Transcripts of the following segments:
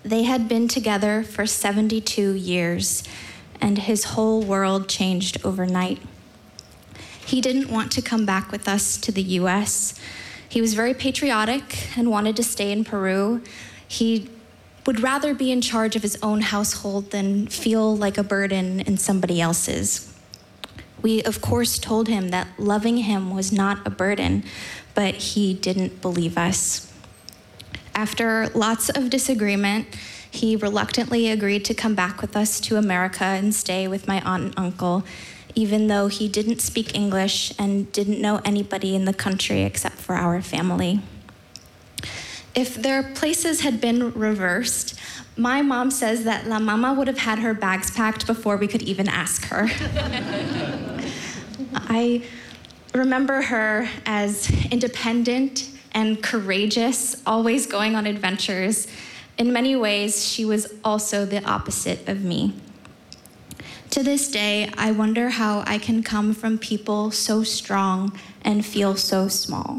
They had been together for 72 years, and his whole world changed overnight. He didn't want to come back with us to the US. He was very patriotic and wanted to stay in Peru. He would rather be in charge of his own household than feel like a burden in somebody else's. We, of course, told him that loving him was not a burden, but he didn't believe us. After lots of disagreement, he reluctantly agreed to come back with us to America and stay with my aunt and uncle, even though he didn't speak English and didn't know anybody in the country except for our family. If their places had been reversed, my mom says that La Mama would have had her bags packed before we could even ask her. I remember her as independent and courageous, always going on adventures. In many ways, she was also the opposite of me. To this day, I wonder how I can come from people so strong and feel so small.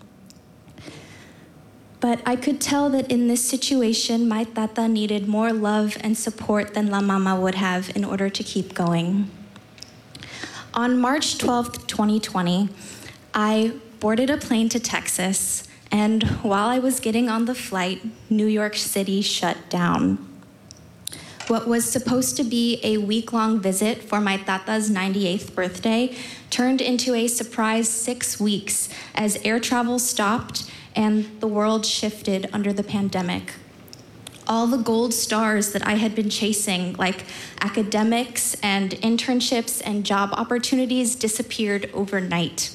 But I could tell that in this situation, my tata needed more love and support than La Mama would have in order to keep going. On March 12th, 2020, I boarded a plane to Texas, and while I was getting on the flight, New York City shut down. What was supposed to be a week-long visit for my tata's 98th birthday turned into a surprise 6 weeks as air travel stopped and the world shifted under the pandemic. All the gold stars that I had been chasing, like academics and internships and job opportunities, disappeared overnight.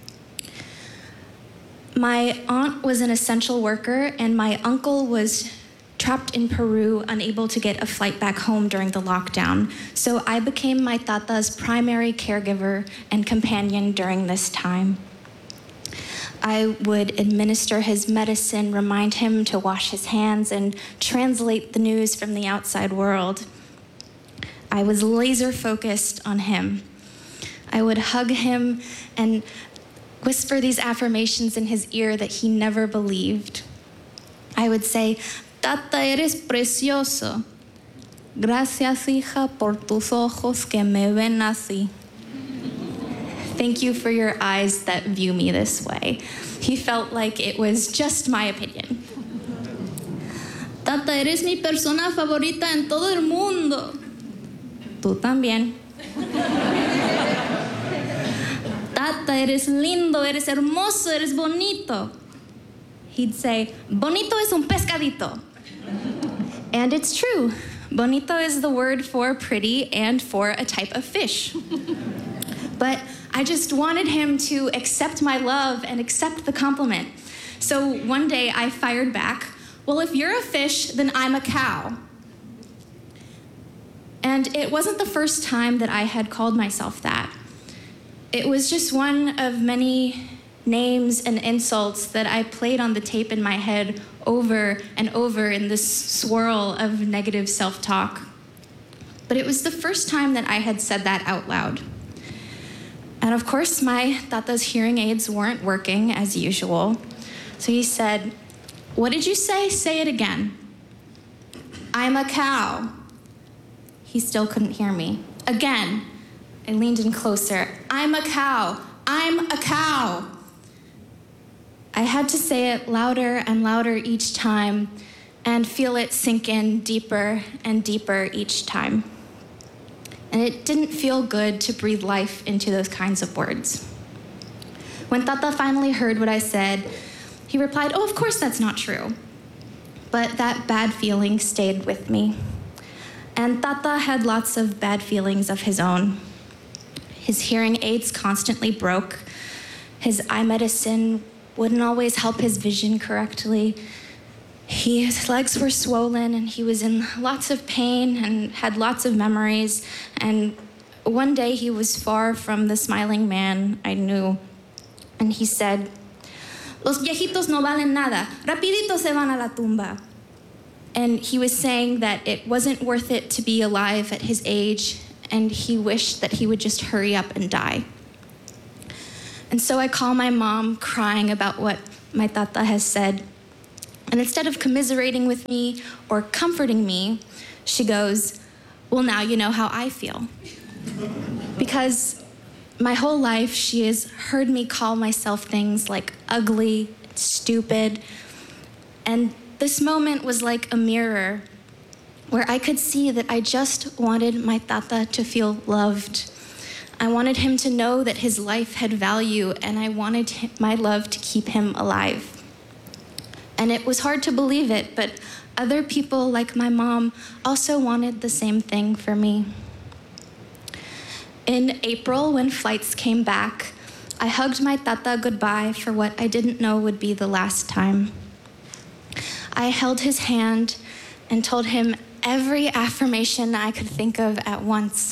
My aunt was an essential worker, and my uncle was trapped in Peru, unable to get a flight back home during the lockdown. So I became my tata's primary caregiver and companion during this time. I would administer his medicine, remind him to wash his hands, and translate the news from the outside world. I was laser focused on him. I would hug him and whisper these affirmations in his ear that he never believed. I would say, "Tata, eres precioso. Gracias, hija, por tus ojos que me ven así." Thank you for your eyes that view me this way. He felt like it was just my opinion. "Tata, eres mi persona favorita en todo el mundo." Tú también. "Tata, eres lindo, eres hermoso, eres bonito." He'd say, "Bonito es un pescadito." And it's true. Bonito is the word for pretty and for a type of fish. But I just wanted him to accept my love and accept the compliment. So one day I fired back, "Well, if you're a fish, then I'm a cow." And it wasn't the first time that I had called myself that. It was just one of many names and insults that I played on the tape in my head over and over in this swirl of negative self-talk. But it was the first time that I had said that out loud. And of course, my tata's hearing aids weren't working as usual. So he said, "What did you say? Say it again." "I'm a cow." He still couldn't hear me. Again, I leaned in closer. "I'm a cow. I'm a cow." I had to say it louder and louder each time and feel it sink in deeper and deeper each time. And it didn't feel good to breathe life into those kinds of words. When Tata finally heard what I said, he replied, "Oh, of course that's not true." But that bad feeling stayed with me. And Tata had lots of bad feelings of his own. His hearing aids constantly broke. His eye medicine wouldn't always help his vision correctly. His legs were swollen and he was in lots of pain and had lots of memories. And one day he was far from the smiling man I knew. And he said, "Los viejitos no valen nada. Rapidito se van a la tumba." And he was saying that it wasn't worth it to be alive at his age, and he wished that he would just hurry up and die. And so I call my mom crying about what my tata has said. And instead of commiserating with me or comforting me, she goes, "Well, now you know how I feel." Because my whole life, she has heard me call myself things like ugly, stupid, and this moment was like a mirror where I could see that I just wanted my tata to feel loved. I wanted him to know that his life had value, and I wanted my love to keep him alive. And it was hard to believe it, but other people, like my mom, also wanted the same thing for me. In April, when flights came back, I hugged my tata goodbye for what I didn't know would be the last time. I held his hand and told him every affirmation I could think of at once.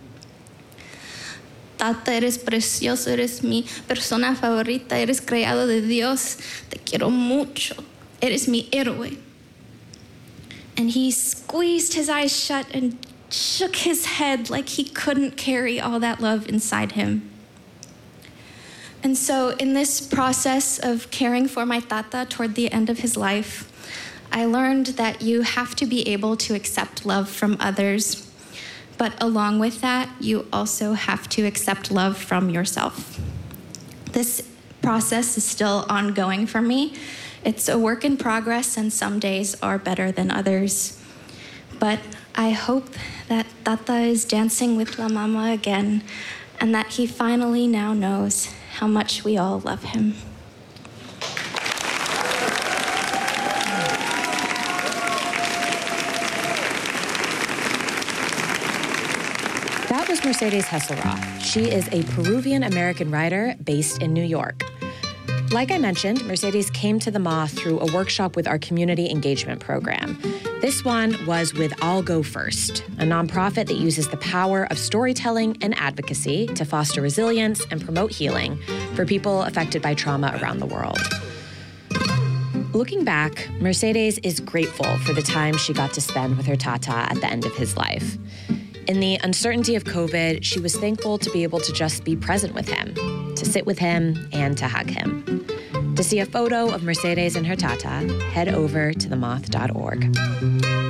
Tata, eres precioso, eres mi persona favorita, eres creado de Dios, te quiero mucho, eres mi héroe. And he squeezed his eyes shut and shook his head like he couldn't carry all that love inside him. And so in this process of caring for my tata toward the end of his life, I learned that you have to be able to accept love from others, but along with that, you also have to accept love from yourself. This process is still ongoing for me. It's a work in progress, and some days are better than others. But I hope that Tata is dancing with La Mama again, and that he finally now knows how much we all love him. That was Mercedes Hesselroth. She is a Peruvian-American writer based in New York. Like I mentioned, Mercedes came to the Moth through a workshop with our community engagement program. This one was with I'll Go First, a nonprofit that uses the power of storytelling and advocacy to foster resilience and promote healing for people affected by trauma around the world. Looking back, Mercedes is grateful for the time she got to spend with her tata at the end of his life. In the uncertainty of COVID, she was thankful to be able to just be present with him, to sit with him, and to hug him. To see a photo of Mercedes and her tata, head over to themoth.org.